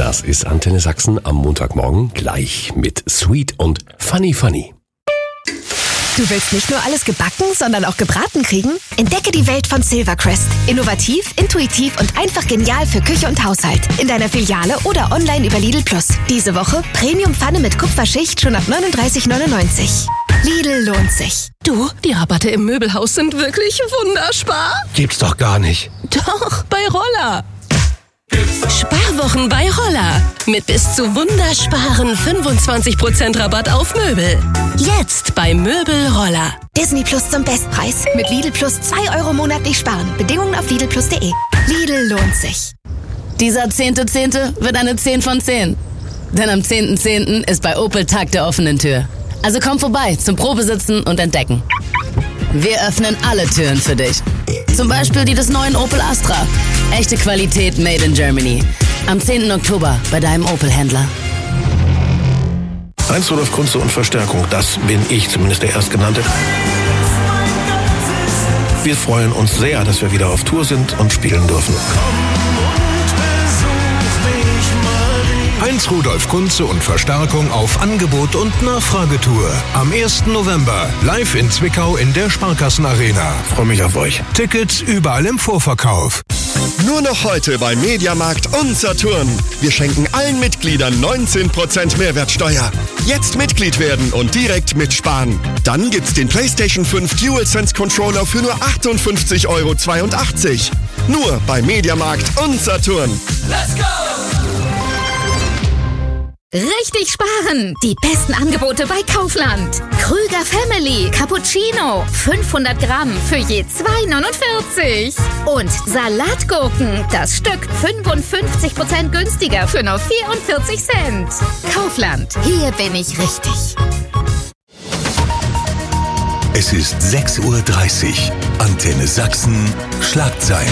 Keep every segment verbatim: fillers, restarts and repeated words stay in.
Das ist Antenne Sachsen am Montagmorgen gleich mit Sweet und Funny Funny. Du willst nicht nur alles gebacken, sondern auch gebraten kriegen? Entdecke die Welt von Silvercrest. Innovativ, intuitiv und einfach genial für Küche und Haushalt. In deiner Filiale oder online über Lidl Plus. Diese Woche Premium-Pfanne mit Kupferschicht schon ab neununddreißig neunundneunzig. Lidl lohnt sich. Du, die Rabatte im Möbelhaus sind wirklich wunderspar. Gibt's doch gar nicht. Doch, bei Roller. Sparwochen bei Roller. Mit bis zu wundersparen fünfundzwanzig Prozent Rabatt auf Möbel. Jetzt bei Möbel Roller. Disney Plus zum Bestpreis. Mit Lidl Plus zwei Euro monatlich sparen. Bedingungen auf lidl plus punkt de. Lidl lohnt sich. Dieser zehnte Zehnte wird eine zehn von zehn. Denn am zehnten Zehnten ist bei Opel Tag der offenen Tür. Also komm vorbei zum Probesitzen und Entdecken. Wir öffnen alle Türen für dich. Zum Beispiel die des neuen Opel Astra. Echte Qualität made in Germany. Am zehnten Oktober bei deinem Opel-Händler. Heinz Rudolf Kunze und Verstärkung, das bin ich, zumindest der Erstgenannte. Wir freuen uns sehr, dass wir wieder auf Tour sind und spielen dürfen. Heinz Rudolf Kunze und Verstärkung auf Angebot und Nachfragetour. Am ersten November live in Zwickau in der Sparkassenarena. Ich freue mich auf euch. Tickets überall im Vorverkauf. Nur noch heute bei Mediamarkt und Saturn. Wir schenken allen Mitgliedern neunzehn Prozent Mehrwertsteuer. Jetzt Mitglied werden und direkt mitsparen. Dann gibt's den PlayStation fünf DualSense Controller für nur achtundfünfzig Euro zweiundachtzig. Nur bei Mediamarkt und Saturn. Let's go! Richtig sparen! Die besten Angebote bei Kaufland. Krüger Family Cappuccino. fünfhundert Gramm für je zwei neunundvierzig. Und Salatgurken. Das Stück fünfundfünfzig Prozent günstiger für nur vierundvierzig Cent. Kaufland. Hier bin ich richtig. Es ist sechs Uhr dreißig. Antenne Sachsen. Schlagzeilen.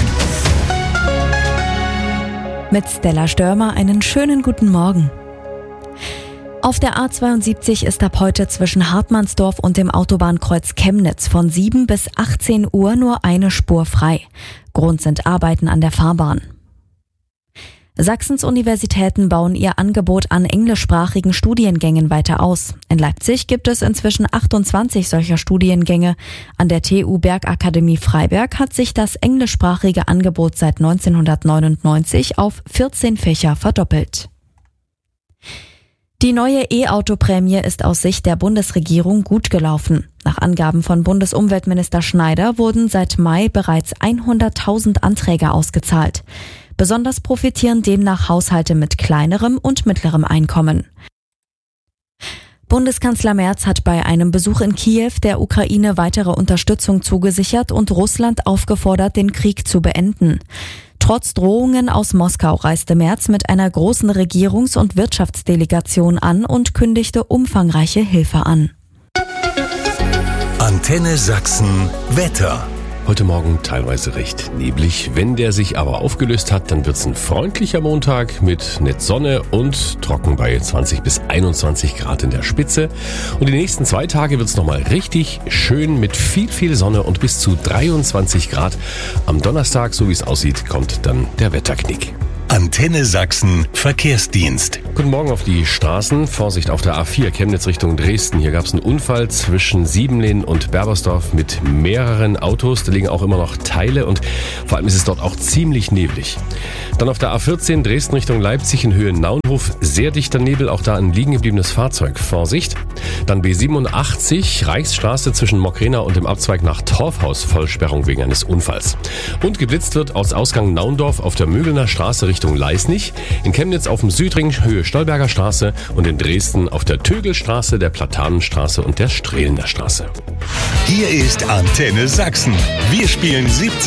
Mit Stella Störmer einen schönen guten Morgen. Auf der A zweiundsiebzig ist ab heute zwischen Hartmannsdorf und dem Autobahnkreuz Chemnitz von sieben bis achtzehn Uhr nur eine Spur frei. Grund sind Arbeiten an der Fahrbahn. Sachsens Universitäten bauen ihr Angebot an englischsprachigen Studiengängen weiter aus. In Leipzig gibt es inzwischen achtundzwanzig solcher Studiengänge. An der T U Bergakademie Freiberg hat sich das englischsprachige Angebot seit neunzehnhundertneunundneunzig auf vierzehn Fächer verdoppelt. Die neue E-Auto-Prämie ist aus Sicht der Bundesregierung gut gelaufen. Nach Angaben von Bundesumweltminister Schneider wurden seit Mai bereits hunderttausend Anträge ausgezahlt. Besonders profitieren demnach Haushalte mit kleinerem und mittlerem Einkommen. Bundeskanzler Merz hat bei einem Besuch in Kiew der Ukraine weitere Unterstützung zugesichert und Russland aufgefordert, den Krieg zu beenden. Trotz Drohungen aus Moskau reiste Merz mit einer großen Regierungs- und Wirtschaftsdelegation an und kündigte umfangreiche Hilfe an. Antenne Sachsen Wetter. Heute Morgen teilweise recht neblig. Wenn der sich aber aufgelöst hat, dann wird's ein freundlicher Montag mit nett Sonne und trocken bei zwanzig bis einundzwanzig Grad in der Spitze. Und die nächsten zwei Tage wird's nochmal richtig schön mit viel, viel Sonne und bis zu dreiundzwanzig Grad. Am Donnerstag, so wie es aussieht, kommt dann der Wetterknick. Antenne Sachsen Verkehrsdienst. Guten Morgen auf die Straßen. Vorsicht auf der A vier Chemnitz Richtung Dresden. Hier gab es einen Unfall zwischen Siebenlehn und Berbersdorf mit mehreren Autos. Da liegen auch immer noch Teile und vor allem ist es dort auch ziemlich neblig. Dann auf der A vierzehn Dresden Richtung Leipzig in Höhe Naunhof. Sehr dichter Nebel, auch da ein liegen gebliebenes Fahrzeug. Vorsicht. Dann B siebenundachtzig Reichsstraße zwischen Mokrena und dem Abzweig nach Torfhaus. Vollsperrung wegen eines Unfalls. Und geblitzt wird aus Ausgang Naundorf auf der Mügelner Straße Richtung Leisnig, in Chemnitz auf dem Südring Höhe Stolberger Straße und in Dresden auf der Tögelstraße, der Platanenstraße und der Strehlener Straße. Hier ist Antenne Sachsen. Wir spielen siebzehn